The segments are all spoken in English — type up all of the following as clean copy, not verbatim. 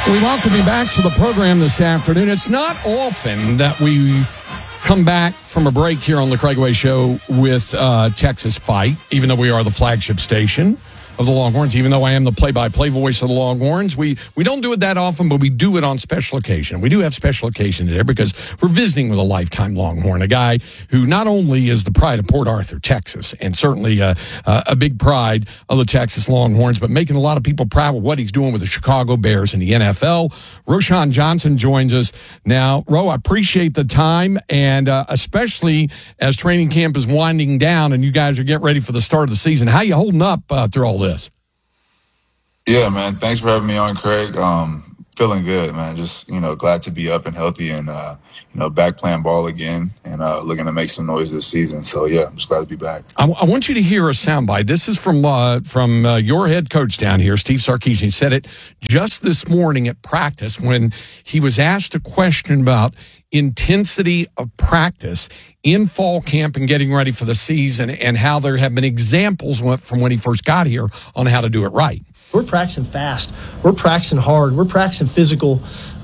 We welcome you back to the program this afternoon. It's not often that we come back from a break here on the Craig Way Show with Texas Fight, even though we are the flagship station of the Longhorns, even though I am the play-by-play voice of the Longhorns. We don't do it that often, but we do it on special occasion. We do have special occasion today because we're visiting with a lifetime Longhorn, a guy who not only is the pride of Port Arthur, Texas, and certainly a big pride of the Texas Longhorns, but making a lot of people proud with what he's doing with the Chicago Bears in the NFL. Roschon Johnson joins us now. Ro, I appreciate the time, and especially as training camp is winding down and you guys are getting ready for the start of the season. How you holding up through all this? Yeah, man. Thanks for having me on, Craig. Feeling good, man. Just, glad to be up and healthy and, back playing ball again and looking to make some noise this season. So, yeah, I'm just glad to be back. I want you to hear a soundbite. This is from your head coach down here, Steve Sarkisian. He said it just this morning at practice when he was asked a question about intensity of practice in fall camp and getting ready for the season and how there have been examples from when he first got here on how to do it right. We're practicing fast. We're practicing hard. We're practicing physical.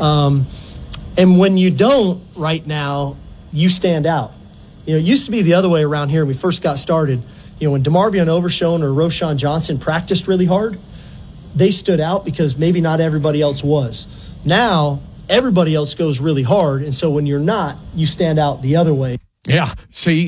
And when you don't right now, you stand out. It used to be the other way around here when we first got started. When DeMarvion Overshown or Roschon Johnson practiced really hard, they stood out because maybe not everybody else was. Now, everybody else goes really hard, and so when you're not, you stand out the other way. Yeah. See,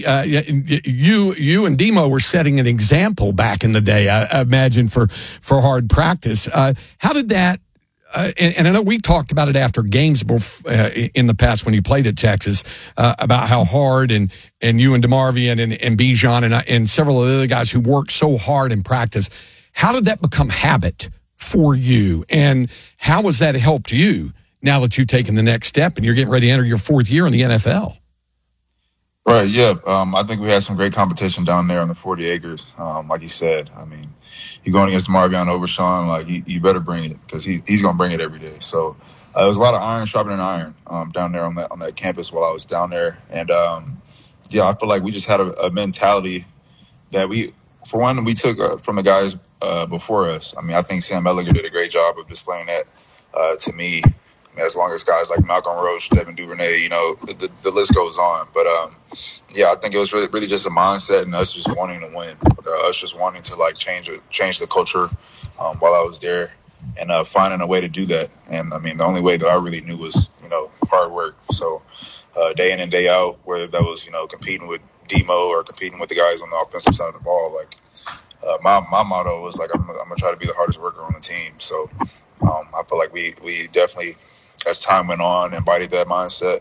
you and Demo were setting an example back in the day, I imagine, for hard practice. How did that, and I know we talked about it after games in the past when you played at Texas, about how hard and you and DeMarvion and Bijan and several of the other guys who worked so hard in practice. How did that become habit for you? And how has that helped you now that you've taken the next step and you're getting ready to enter your fourth year in the NFL? Right, yeah. I think we had some great competition down there on the 40 acres. Like you said, I mean, you're going against DeMarvion Overshown, like you better bring it because he's going to bring it every day. So there was a lot of iron sharpening iron down there on that campus while I was down there. And, I feel like we just had a mentality that we took from the guys before us. I mean, I think Sam Ehlinger did a great job of displaying that to me. As long as guys like Malcolm Roach, Devin Duvernay, the list goes on. But, I think it was really just a mindset and us just wanting to win, us just wanting to, change the culture while I was there and finding a way to do that. And, I mean, the only way that I really knew was, hard work. So day in and day out, whether that was, competing with Demo or competing with the guys on the offensive side of the ball, my motto was, I'm going to try to be the hardest worker on the team. So I feel like we definitely – as time went on, embodied that mindset,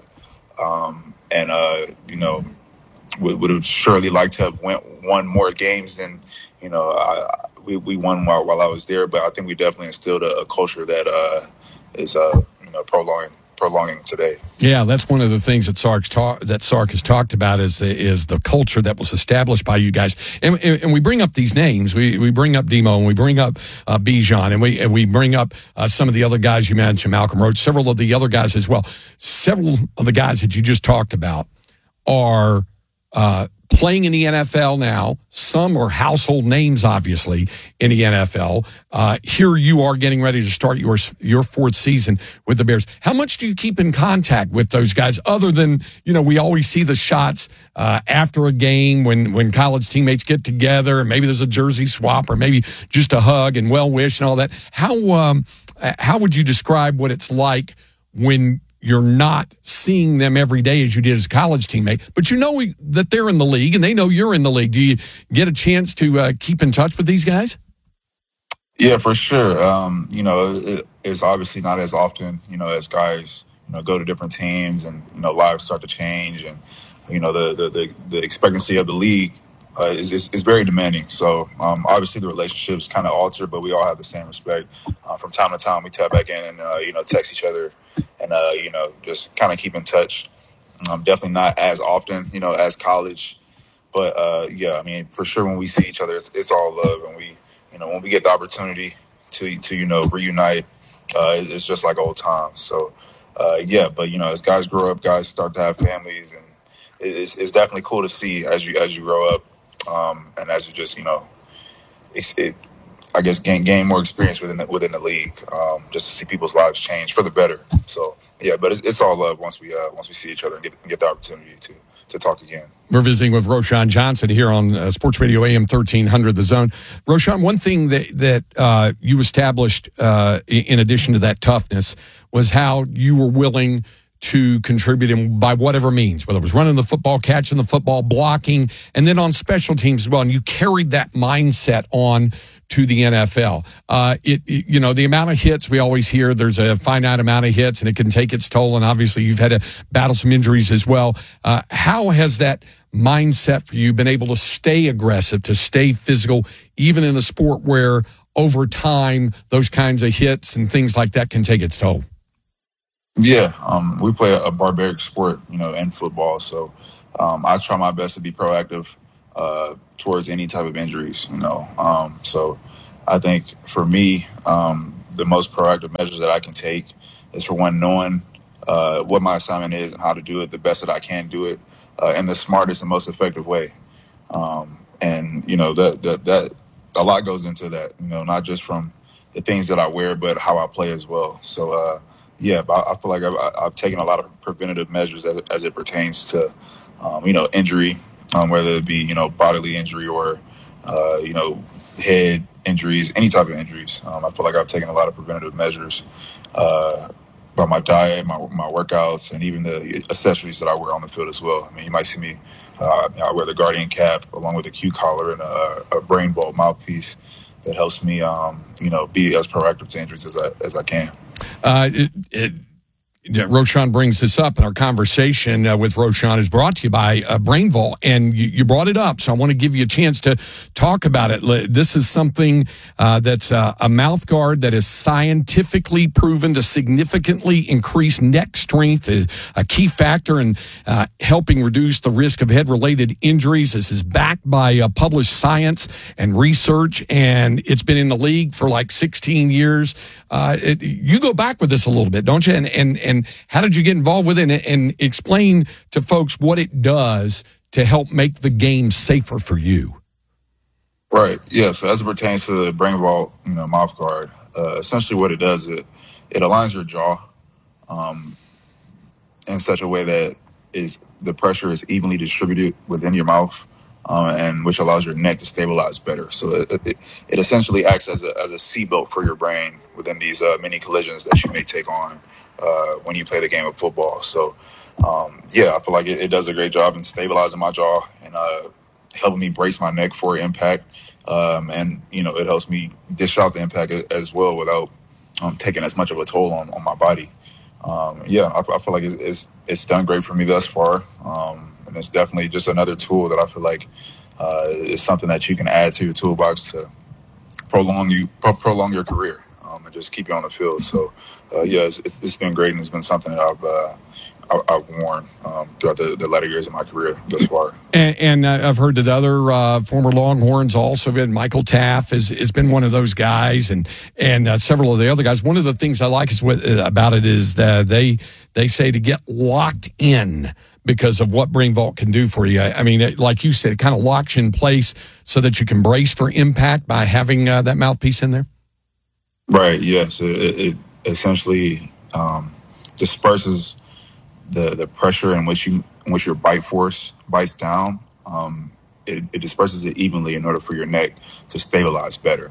would have surely liked to have won more games than we won while I was there. But I think we definitely instilled a culture that is prolonging today. Yeah, that's one of the things that Sark has talked about is the culture that was established by you guys. And we bring up these names. We bring up Demo and we bring up Bijan and we bring up some of the other guys you mentioned, Malcolm Roach, several of the other guys as well. Several of the guys that you just talked about are playing in the NFL now. Some are household names, obviously, in the NFL. Here you are getting ready to start your fourth season with the Bears. How much do you keep in contact with those guys other than, we always see the shots after a game when college teammates get together and maybe there's a jersey swap or maybe just a hug and well wish and all that. How would you describe what it's like when you're not seeing them every day as you did as a college teammate, but that they're in the league and they know you're in the league? Do you get a chance to keep in touch with these guys? Yeah, for sure. It's obviously not as often, as guys, go to different teams and, lives start to change and, the expectancy of the league is very demanding. So obviously the relationships kind of alter, but we all have the same respect. From time to time, we tap back in and, text each other and, just kind of keep in touch. Definitely not as often, as college. But, I mean, for sure when we see each other, it's all love. And we, when we get the opportunity to reunite, it's just like old times. So, but, as guys grow up, guys start to have families. And it's definitely cool to see as you grow up. And as you just, I guess gain more experience within the league, just to see people's lives change for the better. So yeah, but it's all love once we see each other and get the opportunity to talk again. We're visiting with Roschon Johnson here on Sports Radio AM 1300 The Zone. Roschon, one thing that you established in addition to that toughness was how you were willing to contribute in by whatever means, whether it was running the football, catching the football, blocking, and then on special teams as well. And you carried that mindset on to the NFL. The amount of hits we always hear, there's a finite amount of hits and it can take its toll. And obviously you've had to battle some injuries as well. How has that mindset for you been able to stay aggressive, to stay physical, even in a sport where over time those kinds of hits and things like that can take its toll? Yeah, we play a barbaric sport, in football. So I try my best to be proactive towards any type of injuries, So I think for me, the most proactive measures that I can take is, for one, knowing what my assignment is and how to do it the best that I can do it in the smartest and most effective way. That a lot goes into that, not just from the things that I wear, but how I play as well. So, I feel like I've taken a lot of preventative measures as it pertains to, injury, whether it be, bodily injury or, head injuries, any type of injuries. I feel like I've taken a lot of preventative measures by my diet, my workouts, and even the accessories that I wear on the field as well. I mean, you might see me, I wear the Guardian cap along with a Q collar and a Brain Vault mouthpiece that helps me, be as proactive to injuries as I can. Roschon brings this up, and our conversation with Roschon is brought to you by Brain Vault, and you brought it up, so I want to give you a chance to talk about it. This is something that's a mouth guard that is scientifically proven to significantly increase neck strength, a key factor in helping reduce the risk of head-related injuries. This is backed by published science and research, and it's been in the league for like 16 years. You go back with this a little bit, don't you? And how did you get involved with it? And explain to folks what it does to help make the game safer for you. Right. Yeah. So as it pertains to the Brain Vault, mouth guard, essentially what it does, it aligns your jaw in such a way that the pressure is evenly distributed within your mouth, and which allows your neck to stabilize better. So it essentially acts as a seatbelt for your brain within these many collisions that you may take on when you play the game of football. So, I feel like it does a great job in stabilizing my jaw and helping me brace my neck for impact. It helps me dish out the impact as well without taking as much of a toll on my body. I feel like it's done great for me thus far. And it's definitely just another tool that I feel like is something that you can add to your toolbox to prolong your career and just keep you on the field. So, it's been great, and it's been something that I've worn throughout the latter years of my career thus far. And I've heard that other former Longhorns also have been. Michael Taff has been one of those guys, and several of the other guys. One of the things I like about it is that they say to get locked in because of what Brain Vault can do for you. I mean, like you said, it kind of locks you in place so that you can brace for impact by having that mouthpiece in there. Right. Yes. It essentially disperses the pressure in which your bite force bites down. It disperses it evenly in order for your neck to stabilize better.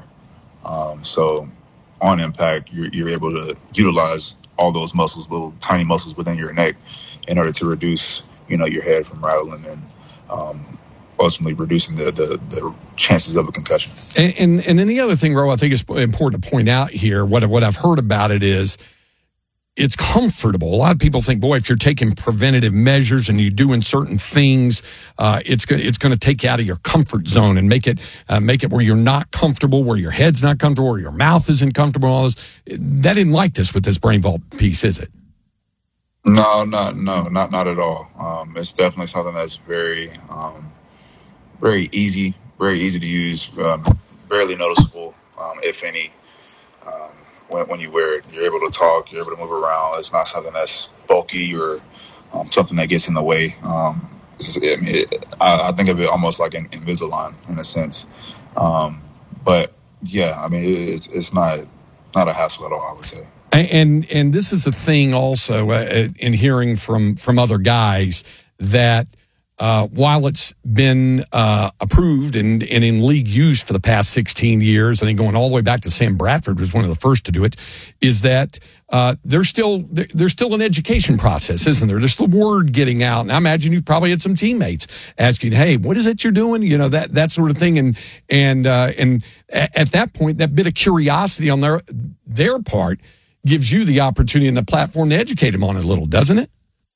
So on impact, you're able to utilize all those muscles, little tiny muscles within your neck, in order to reduce, your head from rattling and ultimately reducing the chances of a concussion. And then the other thing, Ro, I think is important to point out here, what I've heard about it is it's comfortable. A lot of people think, boy, if you're taking preventative measures and you're doing certain things, it's going to take you out of your comfort zone and make it where you're not comfortable, where your head's not comfortable, where your mouth isn't comfortable. All this. That isn't like this with this Brain Vault piece, is it? No, not at all. It's definitely something that's very, very easy to use, barely noticeable, if any. When you wear it, you're able to talk, you're able to move around. It's not something that's bulky or something that gets in the way. I think of it almost like an Invisalign in a sense. But yeah, I mean, it's not a hassle at all, I would say. And this is a thing also in hearing from other guys that while it's been approved and in league use for the past 16 years, I think going all the way back to Sam Bradford was one of the first to do it, is that there's still an education process, isn't there? There's still word getting out. And I imagine you've probably had some teammates asking, hey, what is it you're doing? You know, that sort of thing. And at that point, that bit of curiosity on their part gives you the opportunity and the platform to educate them on it a little, doesn't it?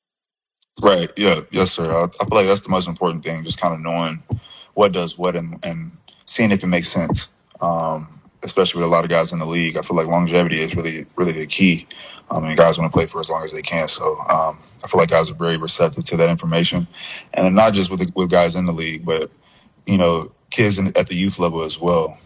Right. Yeah. Yes, sir. I feel like that's the most important thing, just kind of knowing what does what and seeing if it makes sense. Especially with a lot of guys in the league, I feel like longevity is really, really the key. And guys want to play for as long as they can. So I feel like guys are very receptive to that information, and not just with guys in the league, but kids at the youth level as well.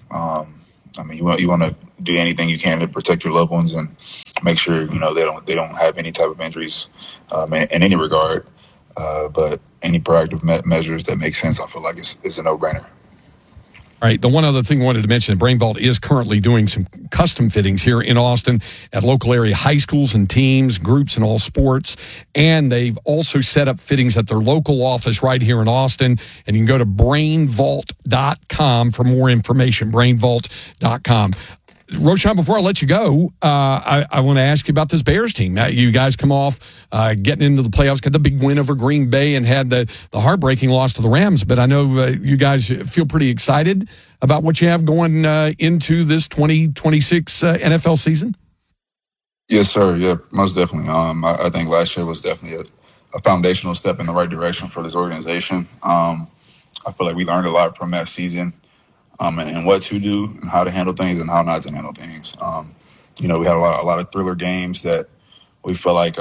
I mean, you want to do anything you can to protect your loved ones and make sure they don't have any type of injuries in any regard. But any proactive measures that make sense, I feel like is a no-brainer. All right. The one other thing I wanted to mention, Brain Vault is currently doing some custom fittings here in Austin at local area high schools and teams, groups in all sports. And they've also set up fittings at their local office right here in Austin. And you can go to brainvault.com for more information, brainvault.com. Roschon, before I let you go, I want to ask you about this Bears team. You guys come off getting into the playoffs, got the big win over Green Bay, and had the heartbreaking loss to the Rams. But I know you guys feel pretty excited about what you have going into this 2026 NFL season. Yes, sir. Yeah, most definitely. I think last year was definitely a foundational step in the right direction for this organization. I feel like we learned a lot from that season. And what to do and how to handle things and how not to handle things. We had a lot of thriller games that we felt like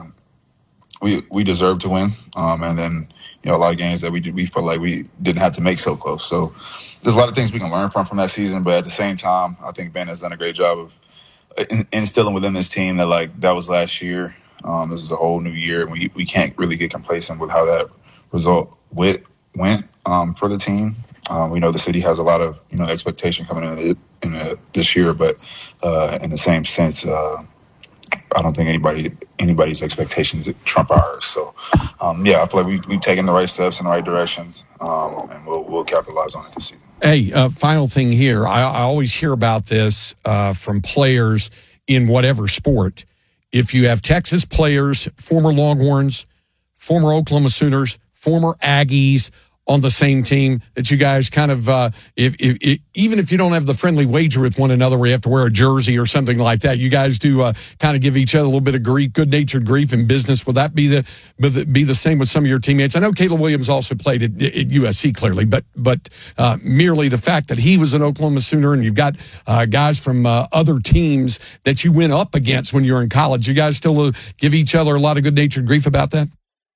we deserved to win. And then, a lot of games that we felt like we didn't have to make so close. So there's a lot of things we can learn from that season. But at the same time, I think Ben has done a great job of instilling within this team that was last year. This is a whole new year. We can't really get complacent with how that result went for the team. We know the city has a lot of expectation coming in this year, but in the same sense, I don't think anybody's expectations trump ours. So, I feel like we've taken the right steps in the right directions, and we'll capitalize on it this season. Hey, final thing here. I always hear about this from players in whatever sport. If you have Texas players, former Longhorns, former Oklahoma Sooners, former Aggies on the same team, that you guys kind of, even if you don't have the friendly wager with one another where you have to wear a jersey or something like that, you guys do kind of give each other a little bit of grief, good-natured grief in business. Will that be the same with some of your teammates? I know Caleb Williams also played at USC, clearly, but merely the fact that he was an Oklahoma Sooner and you've got guys from other teams that you went up against when you were in college, you guys still give each other a lot of good-natured grief about that?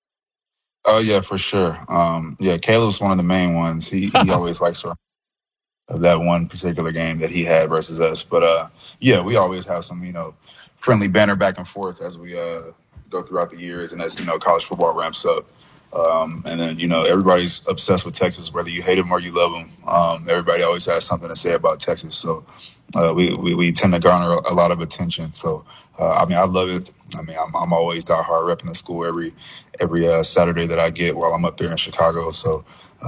Oh, yeah, for sure. Caleb's one of the main ones. He always likes to of that one particular game that he had versus us. But, we always have some, friendly banter back and forth as we go throughout the years and as, college football ramps up. And then, everybody's obsessed with Texas, whether you hate them or you love them. Everybody always has something to say about Texas. So we tend to garner a lot of attention. So, I love it. I'm always diehard repping the school every Saturday that I get while I'm up there in Chicago. So,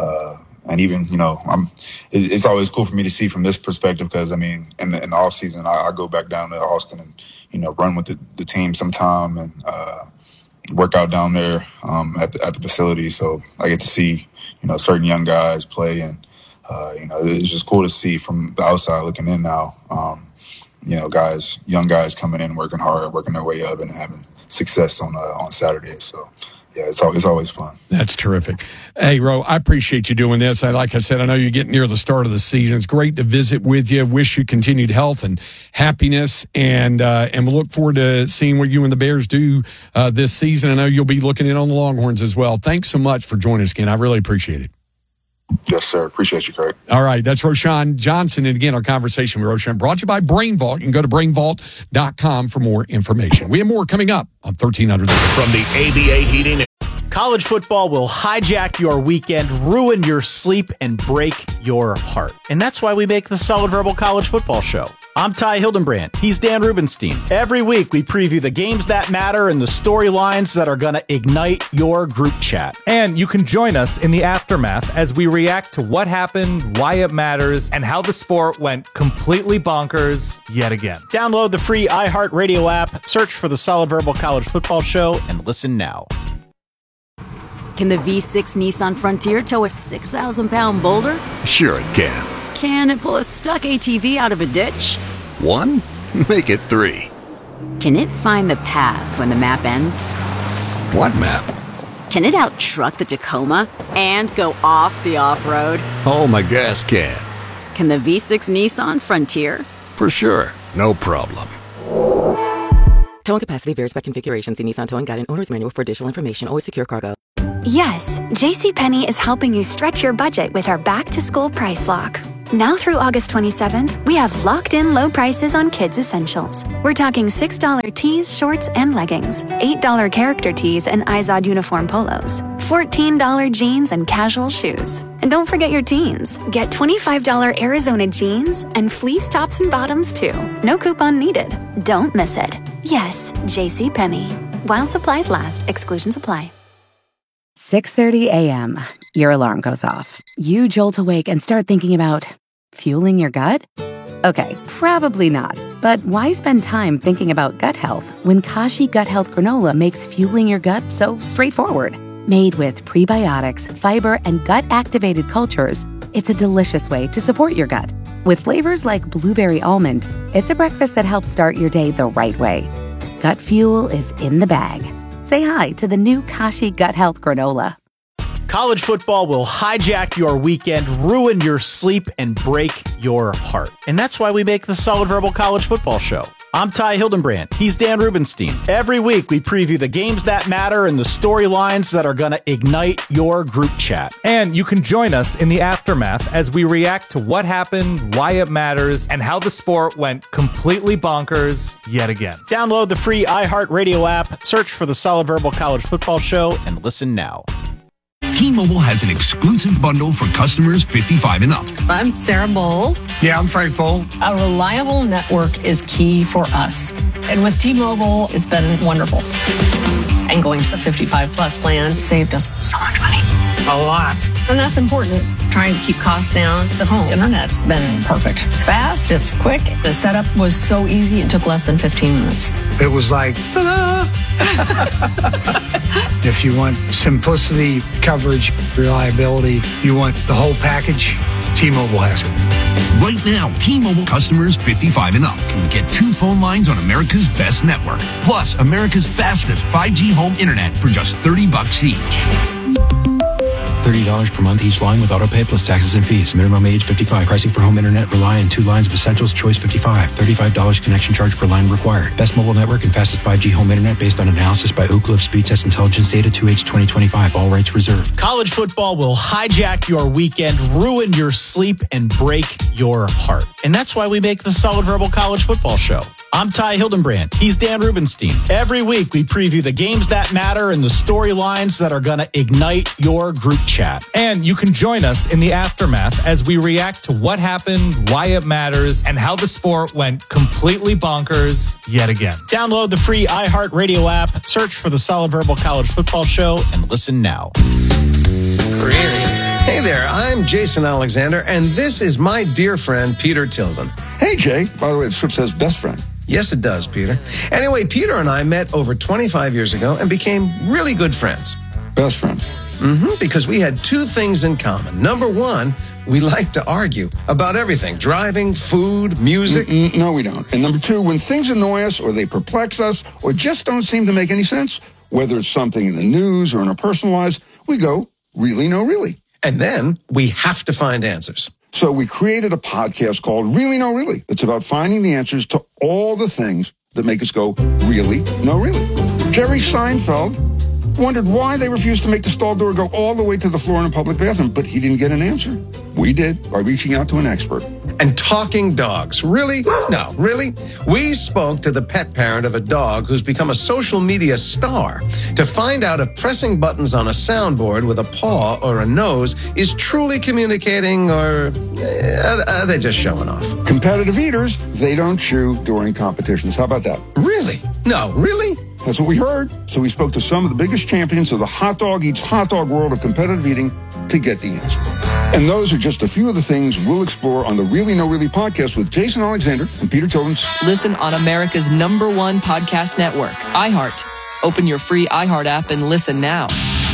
and even, it's always cool for me to see from this perspective because, in the off season, I go back down to Austin and, run with the team sometime and work out down there at the facility. So I get to see, certain young guys play and, it's just cool to see from the outside looking in now. Young guys coming in, working hard, working their way up and having success on Saturdays. So, yeah, it's always fun. That's terrific. Hey, Ro, I appreciate you doing this. Like I said, I know you're getting near the start of the season. It's great to visit with you. Wish you continued health and happiness, and we'll look forward to seeing what you and the Bears do this season. I know you'll be looking in on the Longhorns as well. Thanks so much for joining us again. I really appreciate it. Yes, sir. Appreciate you, Craig. All right. That's Roschon Johnson. And again, our conversation with Roschon brought to you by Brain Vault. You can go to brainvault.com for more information. We have more coming up on 1300. From the ABA Heating College football will hijack your weekend, ruin your sleep, and break your heart. And that's why we make the Solid Verbal College Football Show. I'm Ty Hildenbrand. He's Dan Rubenstein. Every week, we preview the games that matter and the storylines that are going to ignite your group chat. And you can join us in the aftermath as we react to what happened, why it matters, and how the sport went completely bonkers yet again. Download the free iHeartRadio app, search for the Solid Verbal College Football Show, and listen now. Can the V6 Nissan Frontier tow a 6,000-pound boulder? Sure it can. Can it pull a stuck ATV out of a ditch? 1? Make it 3. Can it find the path when the map ends? What map? Can it out-truck the Tacoma and go off the off-road? Oh, my gas can. Can the V6 Nissan Frontier? For sure. No problem. Towing capacity varies by configuration. See Nissan Towing Guide and Owner's Manual for additional information. Always secure cargo. Yes, JCPenney is helping you stretch your budget with our back-to-school price lock. Now through August 27th, we have locked-in low prices on kids' essentials. We're talking $6 tees, shorts, and leggings, $8 character tees and Izod uniform polos, $14 jeans and casual shoes. And don't forget your teens. Get $25 Arizona jeans and fleece tops and bottoms, too. No coupon needed. Don't miss it. Yes, JCPenney. While supplies last, exclusions apply. 6:30 a.m. Your alarm goes off. You jolt awake and start thinking about fueling your gut? Okay, probably not. But why spend time thinking about gut health when Kashi Gut Health Granola makes fueling your gut so straightforward? Made with prebiotics, fiber, and gut-activated cultures, it's a delicious way to support your gut. With flavors like blueberry almond, it's a breakfast that helps start your day the right way. Gut fuel is in the bag. Say hi to the new Kashi Gut Health Granola. College football will hijack your weekend, ruin your sleep, and break your heart. And that's why we make the Solid Verbal College Football Show. I'm Ty Hildenbrand. He's Dan Rubenstein. Every week, we preview the games that matter and the storylines that are going to ignite your group chat. And you can join us in the aftermath as we react to what happened, why it matters, and how the sport went completely bonkers yet again. Download the free iHeartRadio app, search for the Solid Verbal College Football Show, and listen now. T-Mobile has an exclusive bundle for customers 55 and up. I'm Sarah Bowl. Yeah, I'm Frank Bowl. A reliable network is key for us. And with T-Mobile, it's been wonderful. And going to the 55 plus plan saved us so much money. A lot. And that's important. Trying to keep costs down. The home internet's been perfect. It's fast, it's quick. The setup was so easy, it took less than 15 minutes. It was like, ta-da! If you want simplicity, coverage, reliability, you want the whole package, T-Mobile has it. Right now, T-Mobile customers 55 and up can get 2 phone lines on America's best network, plus America's fastest 5G home internet for just $30 each. $30 per month each line with autopay plus taxes and fees. Minimum age 55. Pricing for home internet rely on 2 lines of essentials. Choice 55. $35 connection charge per line required. Best mobile network and fastest 5G home internet based on analysis by Ookla of Speed Test Intelligence data 2H 2025. All rights reserved. College football will hijack your weekend, ruin your sleep, and break your heart. And that's why we make the Solid Verbal College Football Show. I'm Ty Hildenbrand. He's Dan Rubenstein. Every week, we preview the games that matter and the storylines that are going to ignite your group chat. And you can join us in the aftermath as we react to what happened, why it matters, and how the sport went completely bonkers yet again. Download the free iHeartRadio app, search for the Solid Verbal College Football Show, and listen now. Really? Hey there, I'm Jason Alexander, and this is my dear friend, Peter Tilden. Hey, Jay. By the way, the script says best friend. Yes, it does, Peter. Anyway, Peter and I met over 25 years ago and became really good friends. Best friends. Because we had 2 things in common. Number 1, we like to argue about everything. Driving, food, music. No, we don't. And number 2, when things annoy us or they perplex us or just don't seem to make any sense, whether it's something in the news or in our personal lives, we go, really, no, really. And then we have to find answers. So we created a podcast called Really No Really. It's about finding the answers to all the things that make us go, really, no, really. Jerry Seinfeld wondered why they refused to make the stall door go all the way to the floor in a public bathroom, but he didn't get an answer. We did by reaching out to an expert. And talking dogs. Really? No, really? We spoke to the pet parent of a dog who's become a social media star to find out if pressing buttons on a soundboard with a paw or a nose is truly communicating, or are they just showing off? Competitive eaters, they don't chew during competitions. How about that? Really? No, really? That's what we heard. So we spoke to some of the biggest champions of the hot dog eats hot dog world of competitive eating to get the answer. And those are just a few of the things we'll explore on the Really No Really podcast with Jason Alexander and Peter Tillins. Listen on America's #1 podcast network, iHeart. Open your free iHeart app and listen now.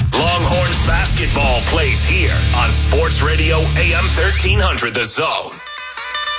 Longhorns basketball plays here on Sports Radio AM 1300 The Zone.